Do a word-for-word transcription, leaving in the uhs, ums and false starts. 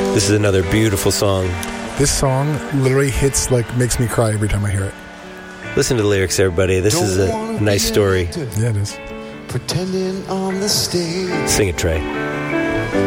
This is another beautiful song. This song literally hits, like, makes me cry every time I hear it. Listen to the lyrics, everybody. This is a nice story. Yeah, it is. Pretending on the stage. Sing it, Trey.